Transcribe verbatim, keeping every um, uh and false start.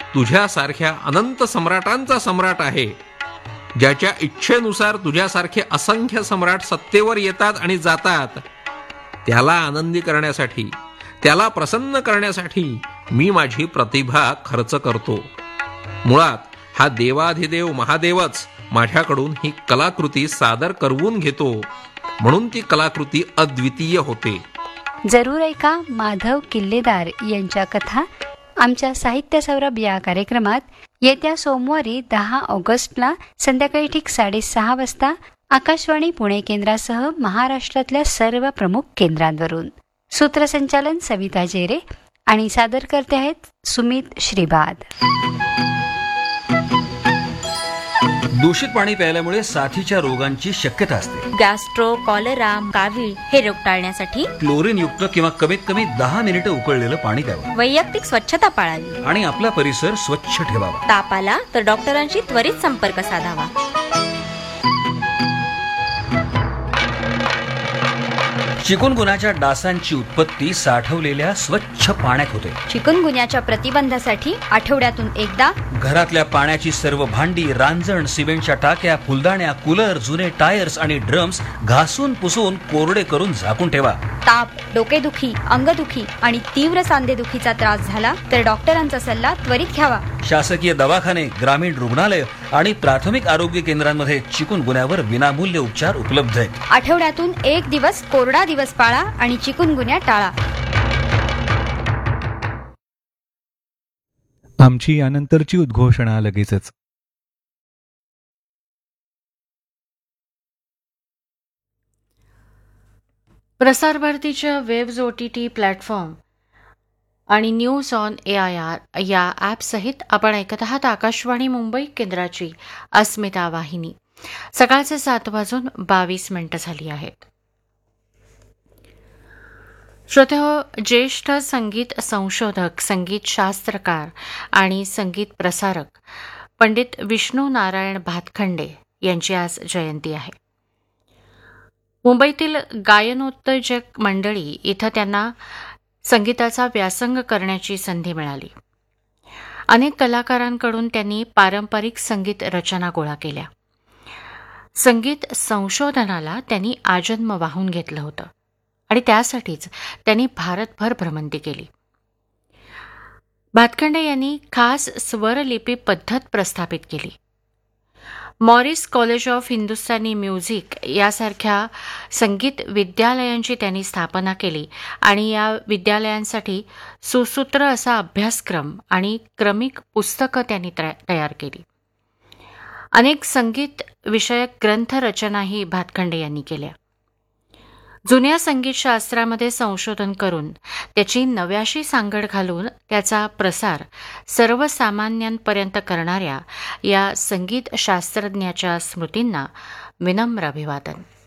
तुझ्यासारख्या अनंत सम्राटांचा सम्राट आहे, ज्याच्या इच्छेनुसार तुझ्यासारखे असंख्य सम्राट सत्तेवर येतात आणि जातात. त्याला आनंदी करण्यासाठी, त्याला प्रसन्न करण्यासाठी मी माझी प्रतिभा खर्च करतो. मुळात हा देवाधिदेव महादेवच माझ्याकडून ही कलाकृती सादर करवून घेतो, म्हणून ती कलाकृती अद्वितीय होते. जरूर ऐका माधव किल्लेदार यांच्या कथा आमच्या साहित्य सौरभ या कार्यक्रमात येत्या सोमवारी दहा ऑगस्टला संध्याकाळी ठीक साडेसहा वाजता आकाशवाणी पुणे केंद्रासह महाराष्ट्रातल्या सर्व प्रमुख केंद्रांवरून. सूत्रसंचालन सविता जेरे आणि सादर करते आहेत सुमित श्रीबाद. दूषित पाणी प्यायल्यामुळे साथीच्या रोगांची शक्यता असते. गॅस्ट्रो, कॉलरा, कावीळ हे रोग टाळण्यासाठी क्लोरीन युक्त किंवा कमीत कमी दहा मिनिटं उकळलेलं पाणी प्यावं. वैयक्तिक स्वच्छता पाळावी आणि आपला परिसर स्वच्छ ठेवावा. ताप आला तर डॉक्टरांशी त्वरित संपर्क साधावा. चिकुनगुन्याच्या डासांची उत्पत्ती साठवलेल्या स्वच्छ पाण्यात होते. चिकुनगुन्याच्या प्रतिबंधासाठी आठवड्यातून एकदा घरातल्या पाण्याची सर्व भांडी, रांजण, सिमेंटच्या टाक्या, फुलदाण्या, कूलर, जुने टायर्स आणि ड्रम्स घासून पुसून कोरडे करून झाकून ठेवा. ताप, डोकेदुखी, अंगदुखी आणि तीव्र सांधेदुखीचा त्रास झाला तर डॉक्टरांचा सल्ला त्वरित घ्यावा. शासकीय दवाखाने, ग्रामीण रुग्णालय आणि प्राथमिक आरोग्य केंद्रांमध्ये चिकुनगुन्यावर विनामूल्य उपचार उपलब्ध आहेत. आठवड्यातून एक दिवस कोरडा दिवस पाळा आणि चिकुनगुन्या टाळा. आमची यानंतरची उद्घोषणा लगेचच. प्रसार भारतीच्या webs O T T platform आणि news on A I R या ॲपसहित आपण ऐकत आहात आकाशवाणी मुंबई केंद्राची अस्मिता वाहिनी. सकाळचे सात वाजून बावीस मिनिटं झाली आहेत. श्रोतेहो, ज्येष्ठ संगीत संशोधक, संगीत शास्त्रकार आणि संगीत प्रसारक पंडित विष्णू नारायण भातखंडे यांची आज जयंती आहे. मुंबईतील गायनोत्तेजक मंडळी इथं त्यांना संगीताचा व्यासंग करण्याची संधी मिळाली. अनेक कलाकारांकडून त्यांनी पारंपरिक संगीत रचना गोळा केल्या. संगीत संशोधनाला त्यांनी आजन्म वाहून घेतलं होतं आणि त्यासाठीच त्यांनी भारतभर भ्रमंती केली. भातखंडे यांनी खास स्वरलिपी पद्धत प्रस्थापित केली. Morris college of Hindustani music यासारख्या संगीत विद्यालयांची त्यांनी स्थापना केली आणि या विद्यालयांसाठी सुसूत्र असा अभ्यासक्रम आणि क्रमिक पुस्तकं त्यांनी तयार केली. अनेक संगीत विषयक ग्रंथरचनाही भातखंडे यांनी केल्या. जुन्या संगीतशास्त्रामध्ये संशोधन करून त्याची नव्याशी सांगड घालून त्याचा प्रसार सर्वसामान्यांपर्यंत करणाऱ्या या संगीत शास्त्रज्ञाच्या स्मृतींना विनम्र अभिवादन.